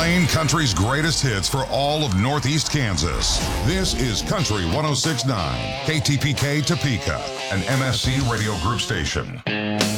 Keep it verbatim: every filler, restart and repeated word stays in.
Playing country's greatest hits for all of Northeast Kansas. This is Country ten sixty-nine, K T P K Topeka, an M S C Radio Group station.